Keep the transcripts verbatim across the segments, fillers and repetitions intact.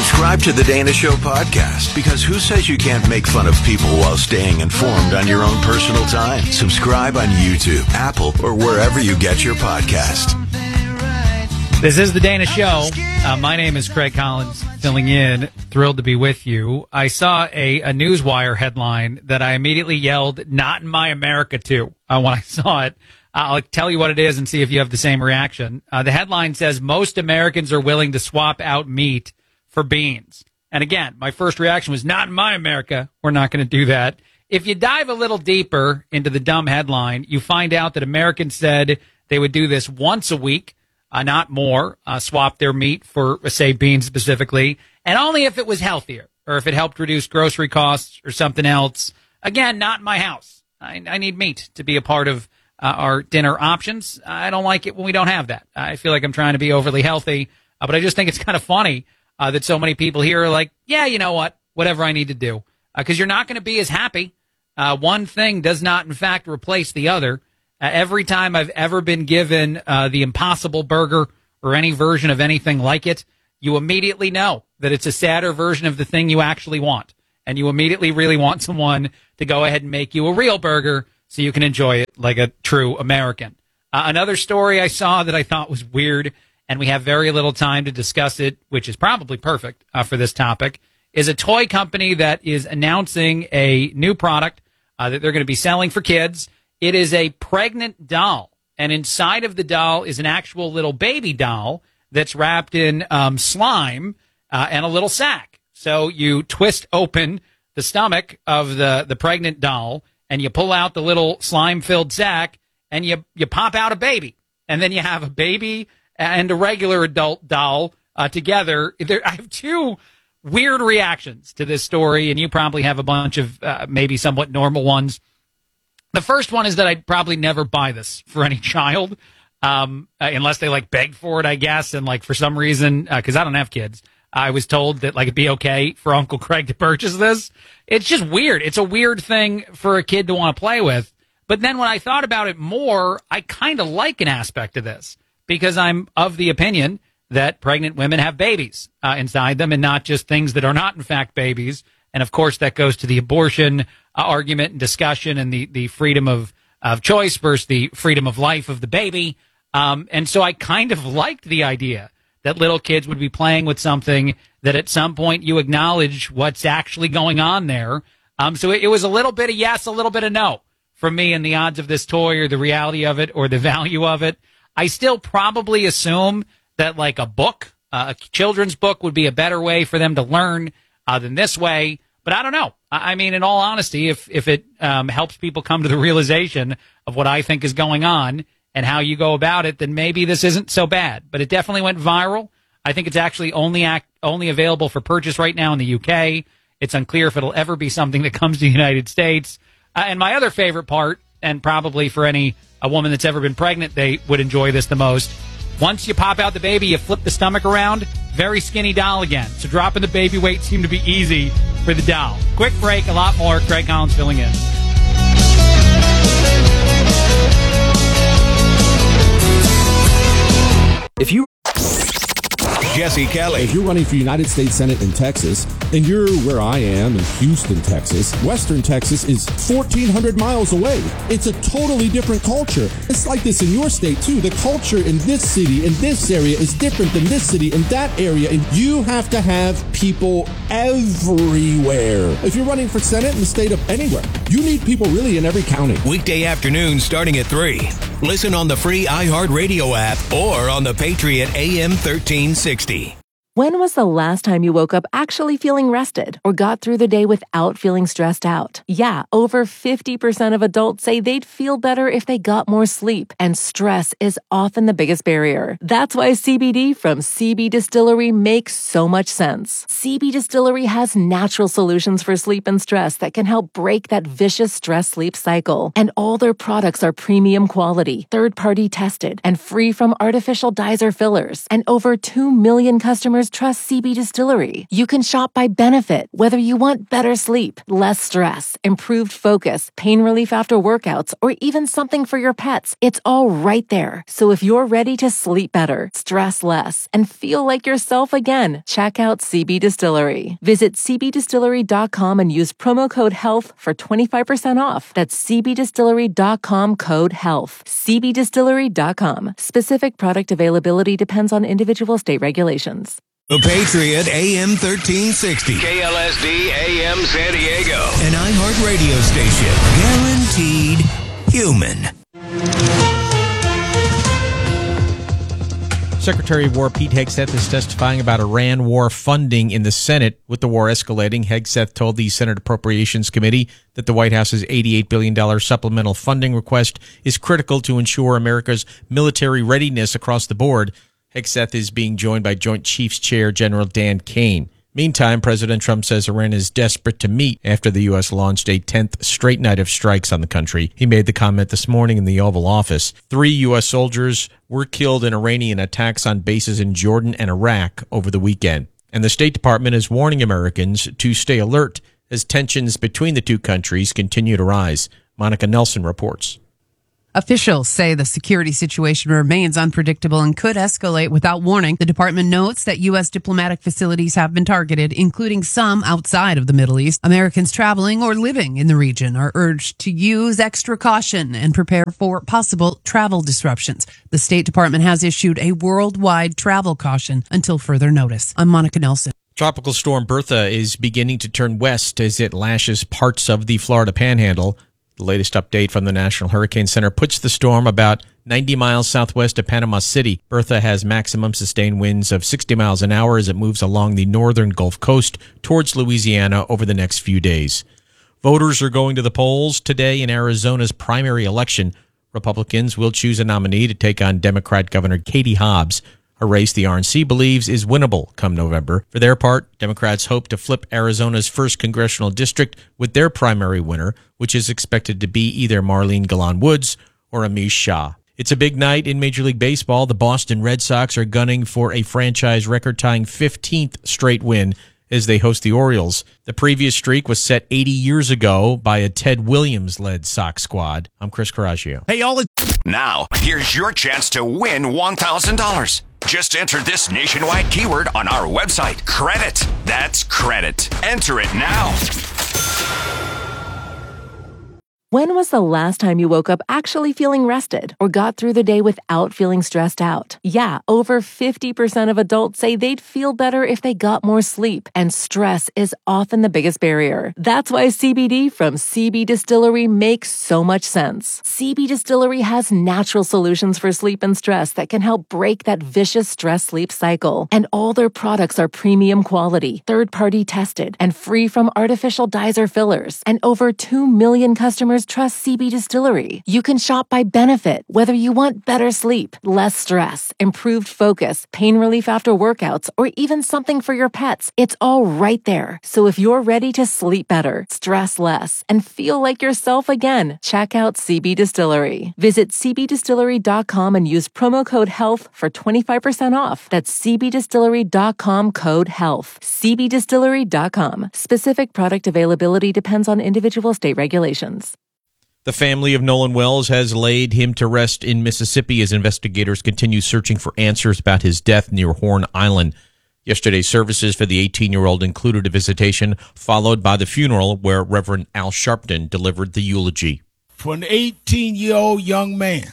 Subscribe to the Dana Show podcast, because who says you can't make fun of people while staying informed on your own personal time? Subscribe on YouTube, Apple, or wherever you get your podcast. This is the Dana Show. Uh, my name is Craig Collins, filling in. Thrilled to be with you. I saw a, a Newswire headline that I immediately yelled, "Not in my America," to uh, when I saw it. I'll tell you what it is and see if you have the same reaction. Uh, the headline says, most Americans are willing to swap out meat for beans. And again, my first reaction was, not in my America. We're not going to do that. If you dive a little deeper into the dumb headline, you find out that Americans said they would do this once a week, uh, not more, uh, swap their meat for, say, beans specifically, and only if it was healthier or if it helped reduce grocery costs or something else. Again, not in my house. I, I need meat to be a part of Uh, our dinner options. I don't like it when we don't have that. I feel like I'm trying to be overly healthy, uh, but I just think it's kind of funny uh, that so many people here are like, yeah, you know what, whatever I need to do, because uh, you're not going to be as happy. Uh, one thing does not, in fact, replace the other. Uh, every time I've ever been given uh, the Impossible Burger or any version of anything like it, you immediately know that it's a sadder version of the thing you actually want, and you immediately really want someone to go ahead and make you a real burger so you can enjoy it like a true American. Uh, another story I saw that I thought was weird, and we have very little time to discuss it, which is probably perfect uh, for this topic, is a toy company that is announcing a new product uh, that they're going to be selling for kids. It is a pregnant doll, and inside of the doll is an actual little baby doll that's wrapped in um, slime uh, and a little sack. So you twist open the stomach of the, the pregnant doll, and you pull out the little slime-filled sack, and you you pop out a baby. And then you have a baby and a regular adult doll uh, together. There, I have two weird reactions to this story, and you probably have a bunch of uh, maybe somewhat normal ones. The first one is that I'd probably never buy this for any child, um, uh, unless they, like, begged for it, I guess. And, like, for some reason, because uh, I don't have kids, I was told that, like, it'd be okay for Uncle Craig to purchase this. It's just weird. It's a weird thing for a kid to want to play with. But then when I thought about it more, I kind of like an aspect of this, because I'm of the opinion that pregnant women have babies uh, inside them, and not just things that are not, in fact, babies. And, of course, that goes to the abortion uh, argument and discussion, and the, the freedom of, of choice versus the freedom of life of the baby. Um, and so I kind of liked the idea that little kids would be playing with something that at some point you acknowledge what's actually going on there. Um, so it, it was a little bit of yes, a little bit of no from me, and the odds of this toy or the reality of it or the value of it. I still probably assume that, like, a book, uh, a children's book would be a better way for them to learn uh, than this way. But I don't know. I, I mean, in all honesty, if, if it um, helps people come to the realization of what I think is going on and how you go about it, then maybe this isn't so bad. But it definitely went viral. I think it's actually only act, only available for purchase right now in the U K. It's unclear if it'll ever be something that comes to the United States. Uh, and my other favorite part, and probably for any a woman that's ever been pregnant, they would enjoy this the most. Once you pop out the baby, you flip the stomach around, very skinny doll again. So dropping the baby weight seemed to be easy for the doll. Quick break, a lot more. Craig Collins filling in. If you Jesse Kelly. If you're running for United States Senate in Texas, and you're where I am in Houston, Texas, Western Texas is fourteen hundred miles away. It's a totally different culture. It's like this in your state, too. The culture in this city, in this area, is different than this city, in that area, and you have to have people everywhere. If you're running for Senate in the state of anywhere, you need people really in every county. Weekday afternoons starting at three. Listen on the free iHeartRadio app or on the Patriot A M thirteen sixty. When was the last time you woke up actually feeling rested or got through the day without feeling stressed out? Yeah, over fifty percent of adults say they'd feel better if they got more sleep, and stress is often the biggest barrier. That's why C B D from C B Distillery makes so much sense. C B Distillery has natural solutions for sleep and stress that can help break that vicious stress-sleep cycle. And all their products are premium quality, third-party tested, and free from artificial dyes or fillers. And over two million customers customers trust C B Distillery. You can shop by benefit, whether you want better sleep, less stress, improved focus, pain relief after workouts, or even something for your pets. It's all right there. So if you're ready to sleep better, stress less, and feel like yourself again, check out C B Distillery. Visit c b distillery dot com and use promo code HEALTH for twenty-five percent off. That's c b distillery dot com code HEALTH. c b distillery dot com. Specific product availability depends on individual state regulations. The Patriot A M thirteen sixty. K L S D A M San Diego. An iHeart radio station. Guaranteed human. Secretary of War Pete Hegseth is testifying about Iran war funding in the Senate. With the war escalating, Hegseth told the Senate Appropriations Committee that the White House's eighty-eight billion dollars supplemental funding request is critical to ensure America's military readiness across the board. Hegseth is being joined by Joint Chiefs Chair General Dan Kane. Meantime, President Trump says Iran is desperate to meet after the U S launched a tenth straight night of strikes on the country. He made the comment this morning in the Oval Office. Three U S soldiers were killed in Iranian attacks on bases in Jordan and Iraq over the weekend. And the State Department is warning Americans to stay alert as tensions between the two countries continue to rise. Monica Nelson reports. Officials say the security situation remains unpredictable and could escalate without warning. The department notes that U S diplomatic facilities have been targeted, including some outside of the Middle East. Americans traveling or living in the region are urged to use extra caution and prepare for possible travel disruptions. The State Department has issued a worldwide travel caution until further notice. I'm Monica Nelson. Tropical storm Bertha is beginning to turn west as it lashes parts of the Florida Panhandle. The latest update from the National Hurricane Center puts the storm about ninety miles southwest of Panama City. Bertha has maximum sustained winds of sixty miles an hour as it moves along the northern Gulf Coast towards Louisiana over the next few days. Voters are going to the polls today in Arizona's primary election. Republicans will choose a nominee to take on Democrat Governor Katie Hobbs, a race the R N C believes is winnable come November. For their part, Democrats hope to flip Arizona's first congressional district with their primary winner, which is expected to be either Marlene Galan Woods or Amish Shah. It's a big night in Major League Baseball. The Boston Red Sox are gunning for a franchise record-tying fifteenth straight win as they host the Orioles. The previous streak was set eighty years ago by a Ted Williams-led Sox squad. I'm Chris Coraggio. Hey, y'all. Now, here's your chance to win one thousand dollars. Just enter this nationwide keyword on our website. Credit. That's credit. Enter it now. When was the last time you woke up actually feeling rested or got through the day without feeling stressed out? Yeah, over fifty percent of adults say they'd feel better if they got more sleep, and stress is often the biggest barrier. That's why C B D from C B Distillery makes so much sense. C B Distillery has natural solutions for sleep and stress that can help break that vicious stress-sleep cycle. And all their products are premium quality, third-party tested, and free from artificial dyes or fillers. And over two million customers trust C B Distillery. You can shop by benefit, whether you want better sleep, less stress, improved focus, pain relief after workouts, or even something for your pets. It's all right there. So if you're ready to sleep better, stress less, and feel like yourself again, check out C B Distillery. Visit c b distillery dot com and use promo code HEALTH for twenty-five percent off. That's c b distillery dot com code HEALTH. c b distillery dot com. Specific product availability depends on individual state regulations. The family of Nolan Wells has laid him to rest in Mississippi as investigators continue searching for answers about his death near Horn Island. Yesterday's services for the eighteen-year-old included a visitation followed by the funeral where Reverend Al Sharpton delivered the eulogy. For an eighteen-year-old young man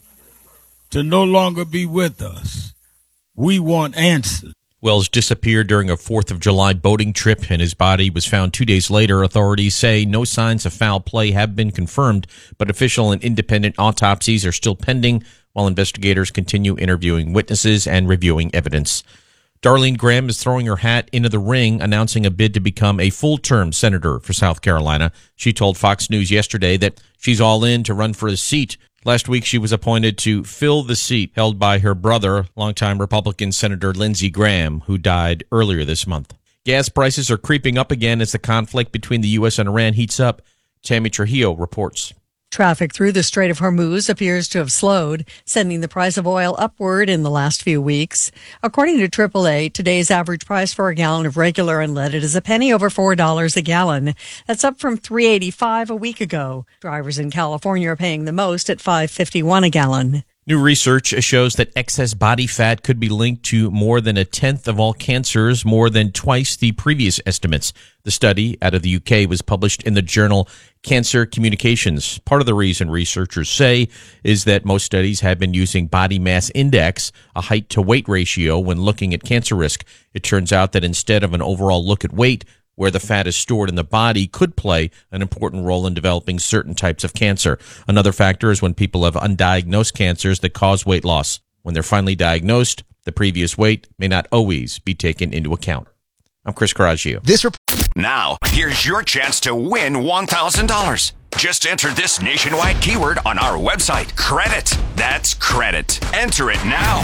to no longer be with us, we want answers. Wells disappeared during a fourth of July boating trip, and his body was found two days later. Authorities say no signs of foul play have been confirmed, but official and independent autopsies are still pending while investigators continue interviewing witnesses and reviewing evidence. Darlene Graham is throwing her hat into the ring, announcing a bid to become a full-term senator for South Carolina. She told Fox News yesterday that she's all in to run for the seat. Last week, she was appointed to fill the seat held by her brother, longtime Republican Senator Lindsey Graham, who died earlier this month. Gas prices are creeping up again as the conflict between the U S and Iran heats up. Tammy Trujillo reports. Traffic through the Strait of Hormuz appears to have slowed, sending the price of oil upward in the last few weeks. According to triple A, today's average price for a gallon of regular unleaded is a penny over four dollars a gallon. That's up from three dollars and eighty-five cents a week ago. Drivers in California are paying the most at five dollars and fifty-one cents a gallon. New research shows that excess body fat could be linked to more than a tenth of all cancers, more than twice the previous estimates. The study out of the U K was published in the journal Cancer Communications. Part of the reason researchers say is that most studies have been using body mass index, a height to weight ratio, when looking at cancer risk. It turns out that instead of an overall look at weight, where the fat is stored in the body could play an important role in developing certain types of cancer. Another factor is when people have undiagnosed cancers that cause weight loss. When they're finally diagnosed, the previous weight may not always be taken into account. I'm Chris Coraggio. This rep- now, here's your chance to win one thousand dollars. Just enter this nationwide keyword on our website, credit. That's credit. Enter it now.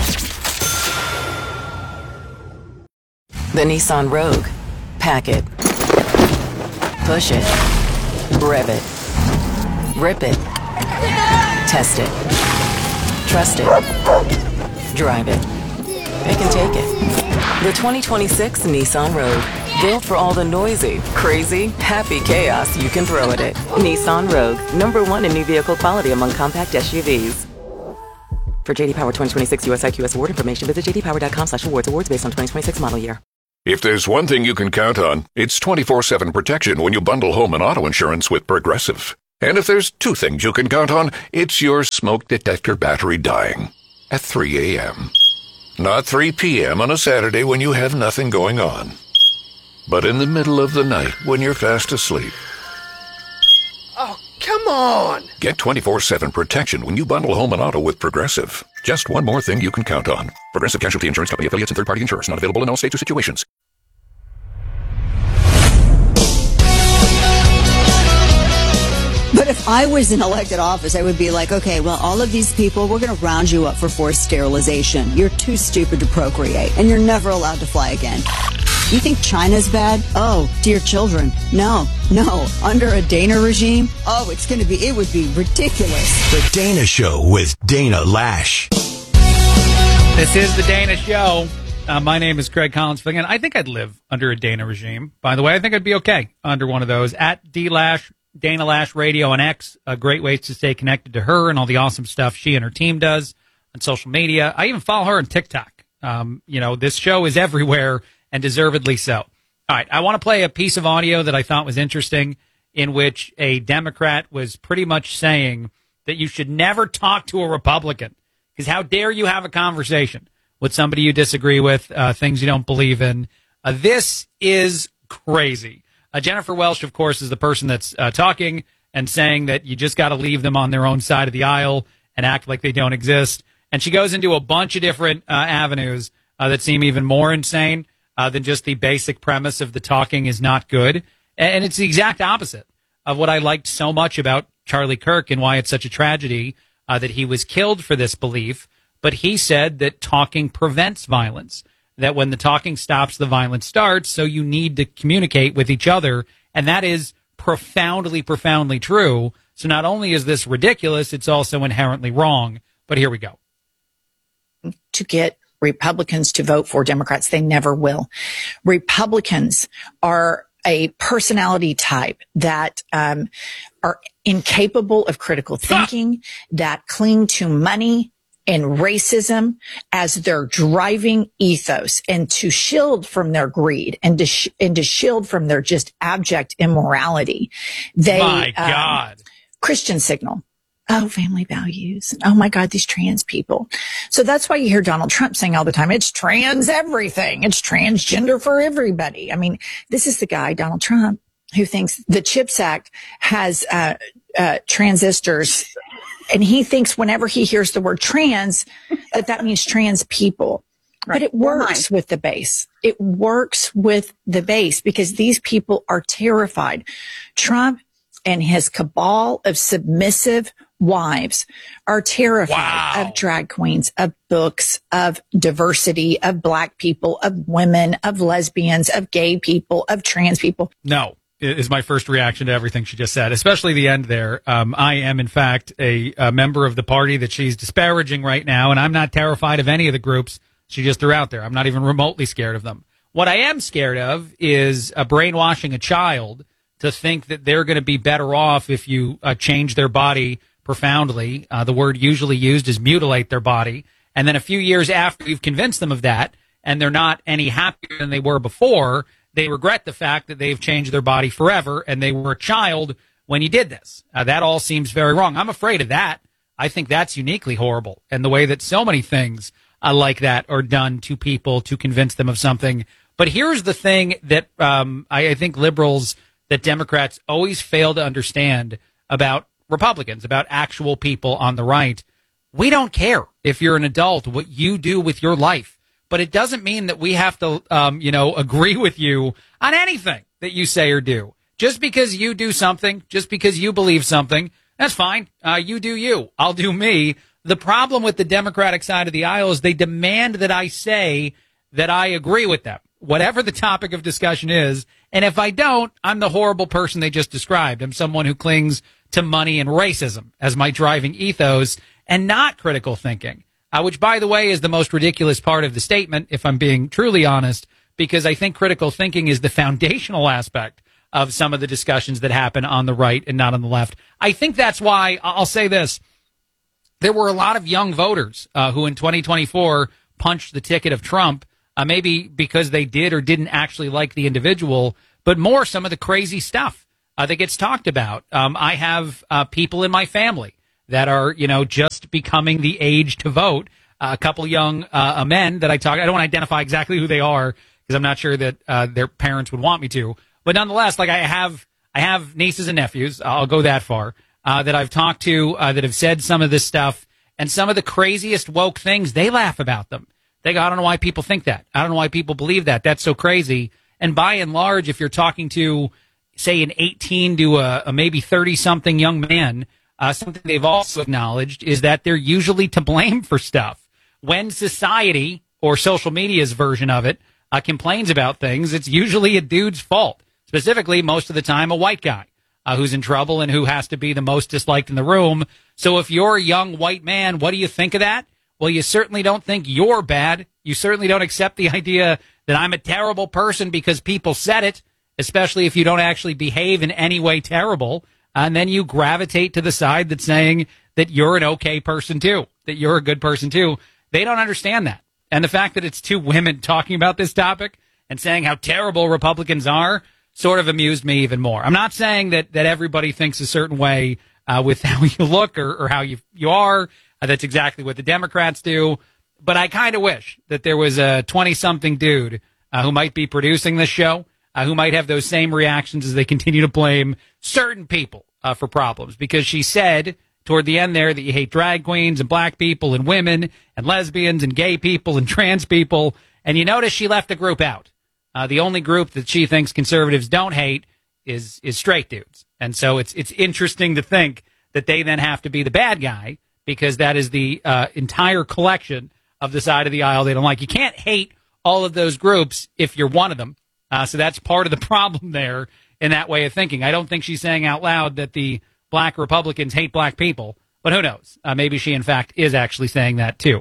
The Nissan Rogue. Pack it. Push it. Rev it. Rip it. Test it. Trust it. Drive it. It can take it. The twenty twenty-six Nissan Rogue. Built for all the noisy, crazy, happy chaos you can throw at it. Nissan Rogue. Number one in new vehicle quality among compact S U Vs. For J D Power twenty twenty-six U S I Q S award information, visit j d power dot com slash awards. Awards based on twenty twenty-six model year. If there's one thing you can count on, it's twenty-four seven protection when you bundle home and auto insurance with Progressive. And if there's two things you can count on, it's your smoke detector battery dying at three a.m. Not three p.m. on a Saturday when you have nothing going on, but in the middle of the night when you're fast asleep. Oh, come on! Get twenty-four seven protection when you bundle home and auto with Progressive. Just one more thing you can count on. Progressive Casualty Insurance Company, affiliates, and third-party insurers. Not available in all states or situations. But if I was in elected office, I would be like, okay, well, all of these people, we're going to round you up for forced sterilization. You're too stupid to procreate, and you're never allowed to fly again. You think China's bad? Oh, dear children. No, no. Under a Dana regime? Oh, it's going to be, it would be ridiculous. The Dana Show with Dana Lash. This is the Dana Show. Uh, my name is Craig Collins. Again, I think I'd live under a Dana regime. By the way, I think I'd be okay under one of those. At D Lash, Dana Lash Radio on X. A great way to stay connected to her and all the awesome stuff she and her team does on social media. I even follow her on TikTok. Um, you know, this show is everywhere, and deservedly so. All right, I want to play a piece of audio that I thought was interesting, in which a Democrat was pretty much saying that you should never talk to a Republican, because how dare you have a conversation with somebody you disagree with, uh, things you don't believe in. Uh, this is crazy. Uh, Jennifer Welsh, of course, is the person that's uh, talking and saying that you just got to leave them on their own side of the aisle and act like they don't exist. And she goes into a bunch of different uh, avenues uh, that seem even more insane uh, than just the basic premise of the talking is not good. And it's the exact opposite of what I liked so much about Charlie Kirk and why it's such a tragedy uh, that he was killed for this belief. But he said that talking prevents violence, that when the talking stops, the violence starts. So you need to communicate with each other. And that is profoundly, profoundly true. So not only is this ridiculous, it's also inherently wrong. But here we go. To get Republicans to vote for Democrats, they never will. Republicans are a personality type that um, are incapable of critical thinking, that cling to money and racism as their driving ethos, and to shield from their greed and to, sh- and to shield from their just abject immorality. They, My God. Um, Christian Signal. Oh, family values. Oh my God, these trans people. So that's why you hear Donald Trump saying all the time, it's trans everything. It's transgender for everybody. I mean, this is the guy, Donald Trump, who thinks the CHIPS Act has, uh, uh, transistors. And he thinks whenever he hears the word trans, that that means trans people. Right. But it works with the base. It works with the base because these people are terrified. Trump and his cabal of submissive wives are terrified wow. of drag queens, of books, of diversity, of black people, of women, of lesbians, of gay people, of trans people. No. is my first reaction to everything she just said, especially the end there. Um, I am, in fact, a, a member of the party that she's disparaging right now, and I'm not terrified of any of the groups she just threw out there. I'm not even remotely scared of them. What I am scared of is uh, brainwashing a child to think that they're going to be better off if you uh, change their body profoundly. Uh, the word usually used is mutilate their body. And then a few years after you've convinced them of that, and they're not any happier than they were before, they regret the fact that they've changed their body forever and they were a child when you did this. Uh, that all seems very wrong. I'm afraid of that. I think that's uniquely horrible. And the way that so many things uh, like that are done to people to convince them of something. But here's the thing that um, I, I think liberals, that Democrats always fail to understand about Republicans, about actual people on the right. We don't care if you're an adult, what you do with your life. But it doesn't mean that we have to, um, you know, agree with you on anything that you say or do. Just because you do something, just because you believe something, that's fine. Uh, you do you. I'll do me. The problem with the Democratic side of the aisle is they demand that I say that I agree with them, whatever the topic of discussion is. And if I don't, I'm the horrible person they just described. I'm someone who clings to money and racism as my driving ethos and not critical thinking. Uh, which, by the way, is the most ridiculous part of the statement, if I'm being truly honest, because I think critical thinking is the foundational aspect of some of the discussions that happen on the right and not on the left. I think that's why, I'll say this, there were a lot of young voters uh, who in twenty twenty-four punched the ticket of Trump, uh, maybe because they did or didn't actually like the individual, but more some of the crazy stuff uh, that gets talked about. Um, I have uh, people in my family that are, you know, just becoming the age to vote. Uh, a couple young uh, men that I talk, I don't want to identify exactly who they are because I'm not sure that uh, their parents would want me to. But nonetheless, like I have, I have nieces and nephews. I'll go that far uh, that I've talked to uh, that have said some of this stuff and some of the craziest woke things. They laugh about them. They go, I don't know why people think that. I don't know why people believe that. That's so crazy. And by and large, if you're talking to, say, an eighteen to a, a maybe thirty something young man, Uh, something they've also acknowledged is that they're usually to blame for stuff. When society, or social media's version of it, uh, complains about things, it's usually a dude's fault. Specifically, most of the time, a white guy uh, who's in trouble and who has to be the most disliked in the room. So if you're a young white man, what do you think of that? Well, you certainly don't think you're bad. You certainly don't accept the idea that I'm a terrible person because people said it, especially if you don't actually behave in any way terrible. And then you gravitate to the side that's saying that you're an okay person too, that you're a good person too. They don't understand that. And the fact that it's two women talking about this topic and saying how terrible Republicans are sort of amused me even more. I'm not saying that, that everybody thinks a certain way uh, with how you look or, or how you, you are. Uh, that's exactly what the Democrats do. But I kind of wish that there was a twenty-something dude uh, who might be producing this show, Uh, who might have those same reactions as they continue to blame certain people uh, for problems. Because she said toward the end there that you hate drag queens and black people and women and lesbians and gay people and trans people. And you notice she left a group out. Uh, the only group that she thinks conservatives don't hate is is straight dudes. And so it's it's interesting to think that they then have to be the bad guy because that is the uh, entire collection of the side of the aisle they don't like. You can't hate all of those groups if you're one of them. Uh, so that's part of the problem there in that way of thinking. I don't think she's saying out loud that the black Republicans hate black people, but who knows? Uh, maybe she, in fact, is actually saying that, too.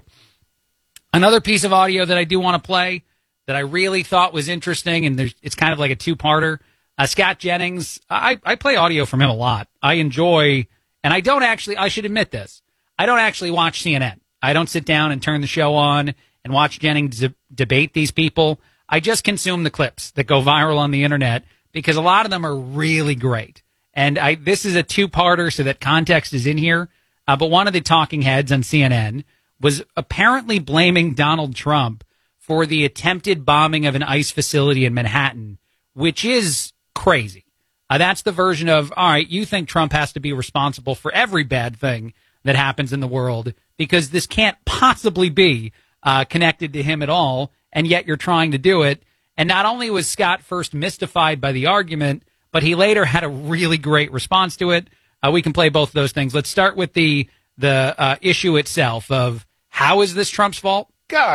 Another piece of audio that I do want to play that I really thought was interesting, and there's, it's kind of like a two-parter. Uh, Scott Jennings, I, I play audio from him a lot. I enjoy, and I don't actually, I should admit this, I don't actually watch C N N. I don't sit down and turn the show on and watch Jennings de- debate these people. I just consume the clips that go viral on the internet because a lot of them are really great. And I, this is a two-parter so that context is in here. Uh, but one of the talking heads on C N N was apparently blaming Donald Trump for the attempted bombing of an ICE facility in Manhattan, which is crazy. Uh, that's the version of, all right, you think Trump has to be responsible for every bad thing that happens in the world because this can't possibly be uh, connected to him at all. And yet you're trying to do it. And not only was Scott first mystified by the argument, but he later had a really great response to it. Uh, we can play both of those things. Let's start with the the uh, issue itself of how is this Trump's fault? Guy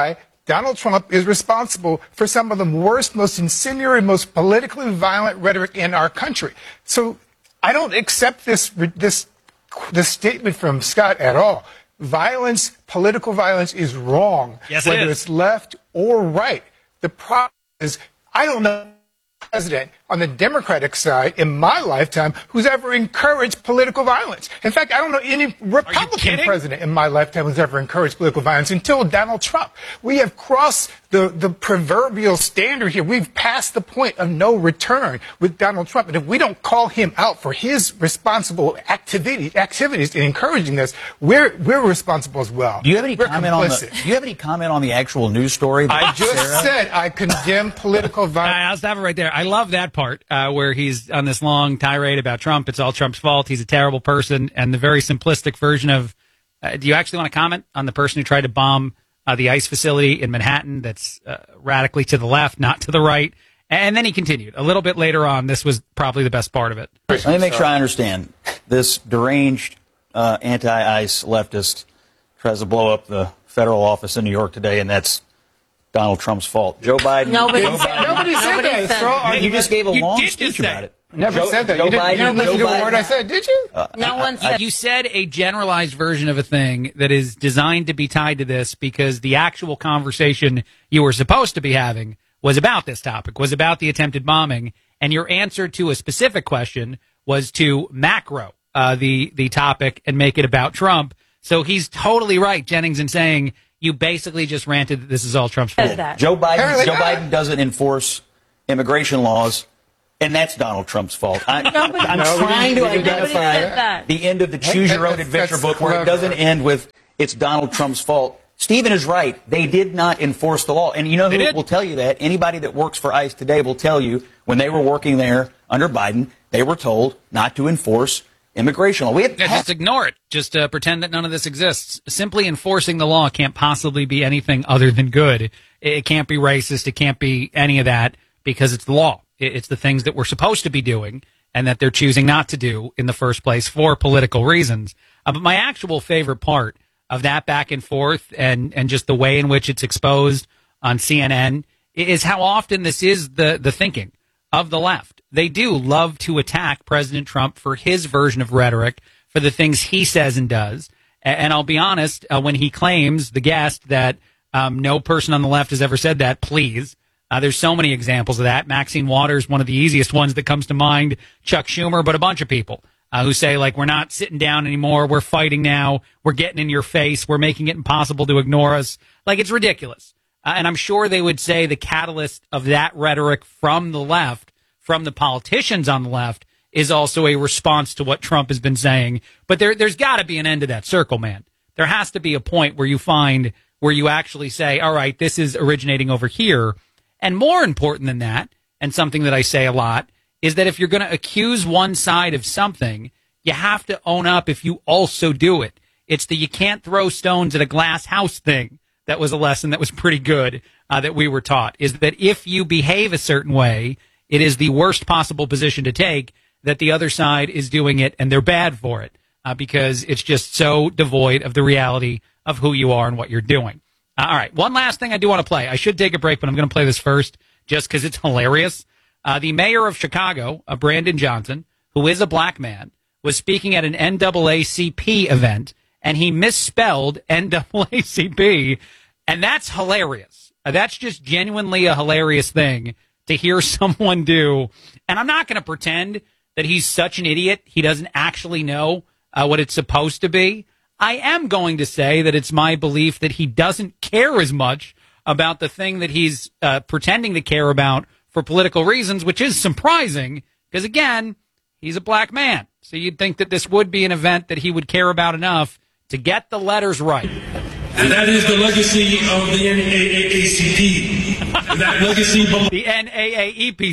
Donald Trump is responsible for some of the worst, most incendiary, most politically violent rhetoric in our country. So I don't accept this this this statement from Scott at all. Violence, political violence, is wrong, yes, it whether is. it's left or right. The problem is, I don't know president on the Democratic side in my lifetime who's ever encouraged political violence. In fact, I don't know any Republican president in my lifetime who's ever encouraged political violence until Donald Trump. We have crossed the, the proverbial standard here. We've passed the point of no return with Donald Trump. And if we don't call him out for his responsible activity, activities in encouraging this, we're, we're responsible as well. Do you have any we're comment on the, complicit. do you have any comment on the actual news story? I just Sarah? said I condemn political violence. I'll stop it right there. I love that part uh, where he's on this long tirade about Trump. It's all Trump's fault. He's a terrible person. And the very simplistic version of, uh, do you actually want to comment on the person who tried to bomb uh, the ICE facility in Manhattan that's uh, radically to the left, not to the right? And then he continued. A little bit later on, this was probably the best part of it. Let me make sure I understand. This deranged uh, anti-ICE leftist tries to blow up the federal office in New York today, and that's Donald Trump's fault. Joe Biden. Nobody Joe said Biden. Nobody said Nobody that. said Throw- that. You just gave a You long did speech just say about it. it. Never Joe, said that. Joe You didn't, Biden, you didn't listen Joe to a Biden, word I said, did you? Uh, No one Uh, said. you said a generalized version of a thing that is designed to be tied to this because the actual conversation you were supposed to be having was about this topic, was about the attempted bombing, and your answer to a specific question was to macro uh, the the topic and make it about Trump. So he's totally right, Jennings, in saying you basically just ranted that this is all Trump's fault. Joe Biden. Apparently Joe not. Biden doesn't enforce immigration laws, and that's Donald Trump's fault. I, Nobody- I'm No, we trying to didn't- we didn't identify say that. the end of the Choose Your Own That's- Adventure that's book where it clever. doesn't end with it's Donald Trump's fault. Stephen is right. They did not enforce the law. And you know They who did. will tell you that? Anybody that works for ICE today will tell you when they were working there under Biden, they were told not to enforce immigration law. We had Yeah, just ignore it. Just uh, pretend that none of this exists. Simply enforcing the law can't possibly be anything other than good. It, it can't be racist. It can't be any of that because it's the law. It, it's the things that we're supposed to be doing and that they're choosing not to do in the first place for political reasons. Uh, but my actual favorite part of that back and forth and, and just the way in which it's exposed on C N N is how often this is the, the thinking of the left. They do love to attack President Trump for his version of rhetoric, for the things he says and does. And I'll be honest, uh, when he claims, the guest, that um, no person on the left has ever said that, please. Uh, there's so many examples of that. Maxine Waters, one of the easiest ones that comes to mind. Chuck Schumer, but a bunch of people uh, who say, like, we're not sitting down anymore. We're fighting now. We're getting in your face. We're making it impossible to ignore us. Like, it's ridiculous. Uh, and I'm sure they would say the catalyst of that rhetoric from the left, from the politicians on the left, is also a response to what Trump has been saying. But there, there's got to be an end to that circle, man. There has to be a point where you find, where you actually say, all right, this is originating over here. And more important than that, and something that I say a lot, is that if you're going to accuse one side of something, you have to own up if you also do it. It's the you can't throw stones at a glass house thing. That was a lesson that was pretty good uh, that we were taught, is that if you behave a certain way, it is the worst possible position to take, that the other side is doing it and they're bad for it uh, because it's just so devoid of the reality of who you are and what you're doing. Uh, all right, one last thing I do want to play. I should take a break, but I'm going to play this first just because it's hilarious. Uh, the mayor of Chicago, uh, Brandon Johnson, who is a black man, was speaking at an N double A C P event, and he misspelled N double A C P, and that's hilarious. Uh, that's just genuinely a hilarious thing to hear someone do. And I'm not going to pretend that he's such an idiot he doesn't actually know uh, what it's supposed to be. I am going to say that it's my belief that he doesn't care as much about the thing that he's uh, pretending to care about for political reasons, which is surprising because, again, he's a black man. So you'd think that this would be an event that he would care about enough to get the letters right. And that is the legacy of the N double A C P. That legacy belongs the N double A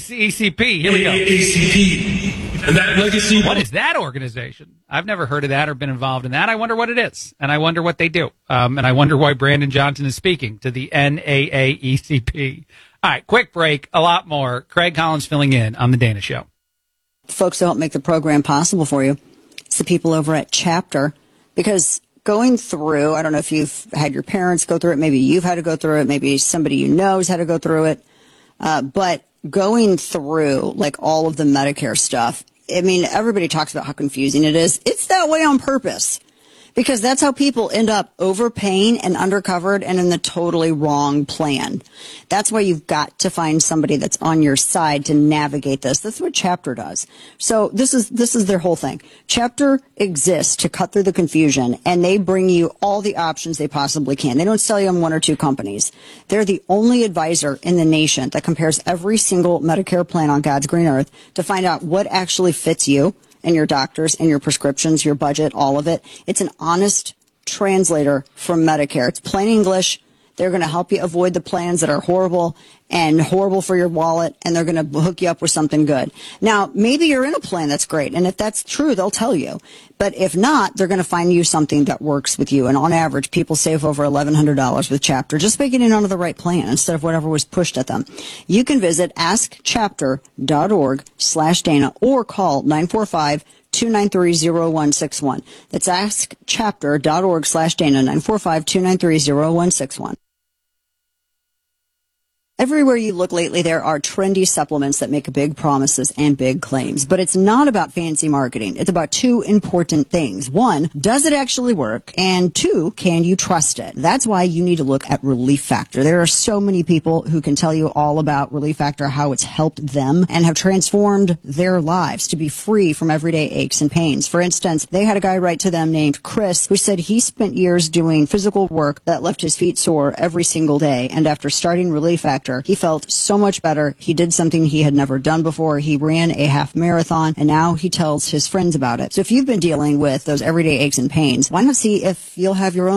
C P. Here we go. A C P. And that legacy. What is that organization? I've never heard of that or been involved in that. I wonder what it is, and I wonder what they do. Um, and I wonder why Brandon Johnson is speaking to the N double A C P. All right, quick break. A lot more. Craig Collins filling in on The Dana Show. Folks who help make the program possible for you. It's the people over at Chapter, because going through, I don't know if you've had your parents go through it, maybe you've had to go through it, maybe somebody you know has had to go through it, uh, but going through like all of the Medicare stuff, I mean, everybody talks about how confusing it is. It's that way on purpose. Because that's how people end up overpaying and undercovered and in the totally wrong plan. That's why you've got to find somebody that's on your side to navigate this. That's what Chapter does. So this is this is their whole thing. Chapter exists to cut through the confusion, and they bring you all the options they possibly can. They don't sell you on one or two companies. They're the only advisor in the nation that compares every single Medicare plan on God's green earth to find out what actually fits you and your doctors and your prescriptions, your budget, all of it. It's an honest translator from Medicare. It's plain English. They're going to help you avoid the plans that are horrible and horrible for your wallet, and they're going to hook you up with something good. Now, maybe you're in a plan that's great, and if that's true, they'll tell you. But if not, they're going to find you something that works with you. And on average, people save over eleven hundred dollars with Chapter just by getting onto the right plan instead of whatever was pushed at them. You can visit askchapter.org slash Dana or call nine four five, two nine three, zero one six one. That's askchapter.org slash Dana, nine four five, two nine three, zero one six one. Everywhere you look lately, there are trendy supplements that make big promises and big claims. But it's not about fancy marketing. It's about two important things. One, does it actually work? And two, can you trust it? That's why you need to look at Relief Factor. There are so many people who can tell you all about Relief Factor, how it's helped them and have transformed their lives to be free from everyday aches and pains. For instance, they had a guy write to them named Chris who said he spent years doing physical work that left his feet sore every single day. And after starting Relief Factor, he felt so much better. He did something he had never done before. He ran a half marathon, and now he tells his friends about it. So if you've been dealing with those everyday aches and pains, why not see if you'll have your own